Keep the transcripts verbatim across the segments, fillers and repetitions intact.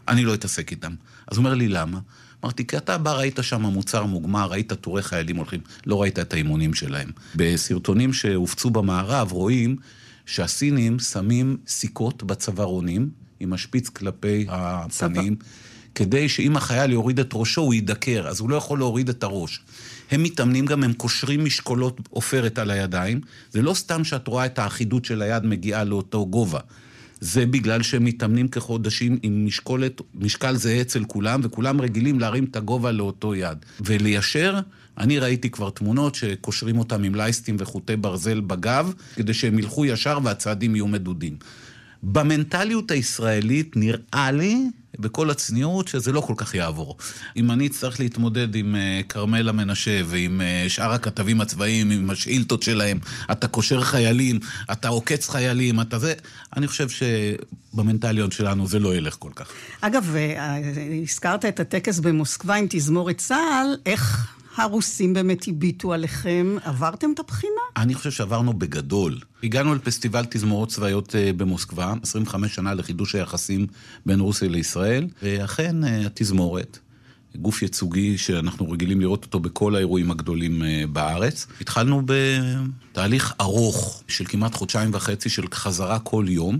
אני לא אתעסק איתם. אז הוא אומר לי, למה? אמרתי, כי אתה בא, ראית שם מוצר מוגמר, ראית טורי חיילים הולכים, לא ראית את האימונים שלהם. בסרטונים שהופצו במערב רואים שהסינים שמים סיכות בצווארונים, עם השפיץ כלפי הפנים, כדי שאם החייל יוריד את ראשו, הוא ידקר, אז הוא לא יכול להוריד את הראש. הם מתאמנים גם, הם קושרים משקולות עופרת על הידיים, זה לא סתם שאת רואה את האחידות של היד מגיעה לאותו גובה. זה בגלל שהם מתאמנים כחודשים עם משקולת, משקל זהה אצל כולם, וכולם רגילים להרים את הגובה לאותו יד. וליישר, אני ראיתי כבר תמונות שקושרים אותם עם לייסטים וחוטי ברזל בגב, כדי שהם ילכו ישר והצעדים יהיו מדודים. במנטליות הישראלית נראה לי, בכל הצניעות, שזה לא כל כך יעבור. אם אני צריך להתמודד עם קרמלה מנשה ועם שאר הכתבים הצבאיים, עם השאילתות שלהם, אתה קושר חיילים, אתה עוקץ חיילים, אתה זה, אני חושב שבמנטליות שלנו זה לא ילך כל כך. אגב, הזכרת את הטקס במוסקבה עם תזמורת צה"ל, איך הרוסים באמת הביטו עליכם? עברתם את הבחינה? אני חושב שעברנו בגדול. הגענו לפסטיבל תזמורות צבאיות במוסקבה, עשרים וחמש שנה לחידוש היחסים בין רוסיה לישראל, ואכן התזמורת, גוף ייצוגי שאנחנו רגילים לראות אותו בכל האירועים הגדולים בארץ. התחלנו בתהליך ארוך של כמעט חודשיים וחצי של חזרה כל יום,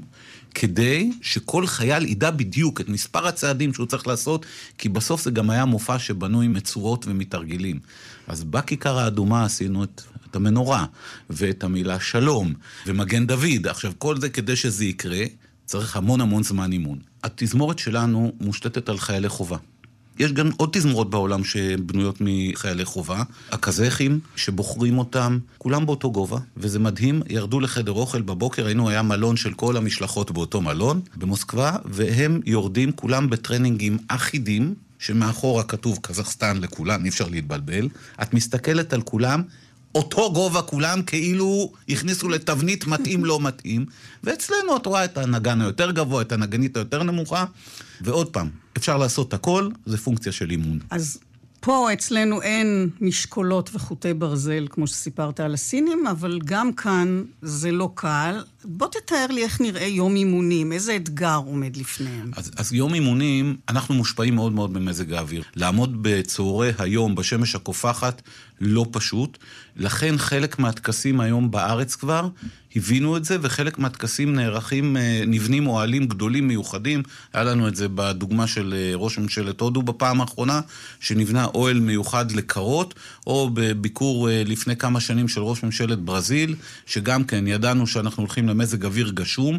כדי שכל חייל ידע בדיוק את מספר הצעדים שהוא צריך לעשות, כי בסוף זה גם היה מופע שבנוי מצורות ומתרגילים. אז בכיכר האדומה עשינו את, את המנורה, ואת המילה שלום, ומגן דוד. עכשיו, כל זה כדי שזה יקרה, צריך המון המון זמן אימון. התזמורת שלנו מושתתת על חיילי חובה. יש גם עוד תזמורות בעולם שבנויות מחיילי חובה, הקזחים שבוחרים אותם, כולם באותו גובה, וזה מדהים, ירדו לחדר אוכל בבוקר, היינו היה מלון של כל המשלחות באותו מלון, במוסקבה, והם יורדים כולם בטרנינגים אחידים, שמאחורה כתוב קזחסטן לכולם, אי אפשר להתבלבל, את מסתכלת על כולם, אותו גובה כולם כאילו הכניסו לתבנית מתאים לא מתאים, ואצלנו את רואה את הנגן היותר גבוה, את הנגנית היותר נמוכה, ועוד פעם, אפשר לעשות הכל, זה פונקציה של אימון. אז פה אצלנו אין משקולות וחוטי ברזל, כמו שסיפרת על הסינים, אבל גם כאן זה לא קל. בוא תתאר לי איך נראה יום אימונים, איזה אתגר עומד לפניהם. אז, אז יום אימונים, אנחנו מושפעים מאוד מאוד במזג האוויר. לעמוד בצהרי היום, בשמש הקופחת, לא פשוט. לכן חלק מהטקסים היום בארץ כבר, הבינו את זה, וחלק מהטקסים נערכים, נבנים אוהלים גדולים מיוחדים. היה לנו את זה בדוגמה של ראש ממשלת הודו בפעם האחרונה, שנבנה אוהל מיוחד לקרות, או בביקור לפני כמה שנים של ראש ממשלת ברזיל, שגם כן ידענו שאנחנו הולכים למזג אוויר גשום,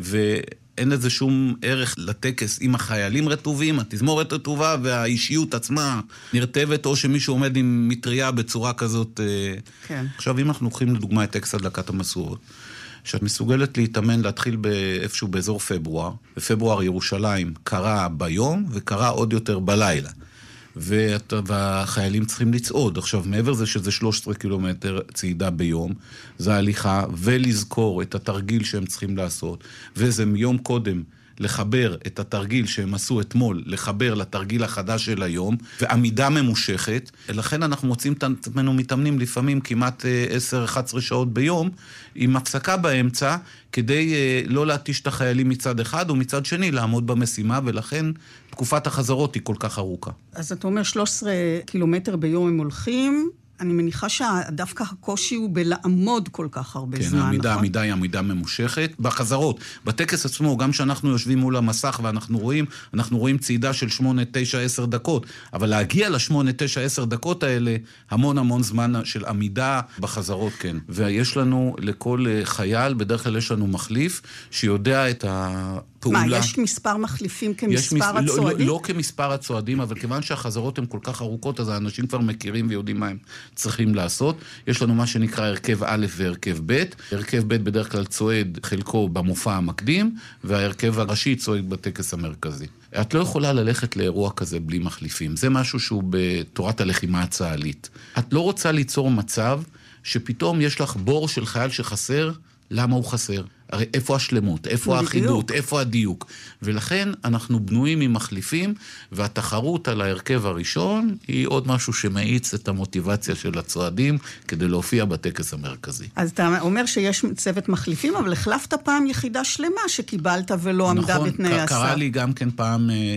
ואין לזה שום ערך לטקס עם החיילים רטובים, התזמורת רטובה, והאישיות עצמה נרטבת, או שמישהו עומד עם מטריה בצורה כזאת. כן. עכשיו, אם אנחנו לוקחים לדוגמה את טקס הדלקת המשואות, שאת מסוגלת להתאמן, להתחיל באיפשהו באזור פברואר, בפברואר ירושלים קרה ביום, וקרה עוד יותר בלילה. והחיילים צריכים לצעוד. עכשיו, מעבר זה שזה שלושה עשר קילומטר צעידה ביום, זה הליכה, ולזכור את התרגיל שהם צריכים לעשות, וזה מיום קודם לחבר את התרגיל שהם עשו אתמול, לחבר לתרגיל החדש של היום, ועמידה ממושכת, לכן אנחנו מוצאים את עצמנו מתאמנים לפעמים כמעט עשר אחת עשרה שעות ביום, עם הפסקה באמצע, כדי לא להתיש את החיילים מצד אחד, ומצד שני לעמוד במשימה, ולכן תקופת החזרות היא כל כך ארוכה. אז אתה אומר שלושה עשר קילומטר ביום הם הולכים, אני מניחה שדווקא הקושי הוא בלעמוד כל כך הרבה כן, זמן, העמידה, נכון? העמידה היא עמידה ממושכת. בחזרות, בטקס עצמו, גם שאנחנו יושבים מול המסך ואנחנו רואים, אנחנו רואים צעידה של שמונה, תשע, עשר דקות, אבל להגיע לשמונה, תשע, עשר דקות האלה, המון המון זמן של עמידה בחזרות, כן. ויש לנו לכל חייל, בדרך כלל יש לנו מחליף, שיודע את ה... פעולה. מה, יש מספר מחליפים כמספר מס... הצועדים? לא, לא, לא כמספר הצועדים, אבל כיוון שהחזרות הן כל כך ארוכות, אז האנשים כבר מכירים ויודעים מה הם צריכים לעשות. יש לנו מה שנקרא הרכב א' והרכב ב'. הרכב ב' בדרך כלל צועד חלקו במופע המקדים, וההרכב הראשי צועד בטקס המרכזי. את לא יכולה ללכת לאירוע כזה בלי מחליפים. זה משהו שהוא בתורת הלחימה הצה"לית. את לא רוצה ליצור מצב שפתאום יש לך בור של חייל שחסר, למה הוא חסר? הרי איפה השלמות, איפה האחידות, איפה הדיוק. ולכן אנחנו בנויים עם מחליפים, והתחרות על ההרכב הראשון היא עוד משהו שמאיץ את המוטיבציה של הצועדים, כדי להופיע בטקס המרכזי. אז אתה אומר שיש צוות מחליפים, אבל החלפת פעם יחידה שלמה שקיבלת ולא עמדה בתנאי הסף. נכון, קרה לי גם כן פעם